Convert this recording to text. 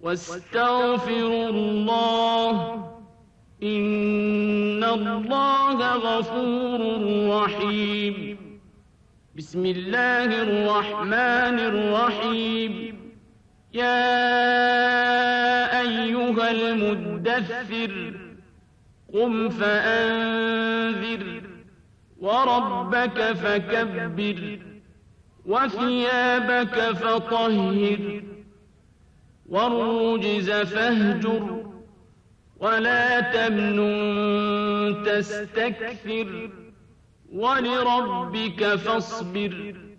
واستغفروا الله إن الله غفور رحيم. بسم الله الرحمن الرحيم. يا أيها المدثر قم فأنذر وربك فكبر وثيابك فطهر والرجز فاهجر ولا تمنن تستكثر ولربك فاصبر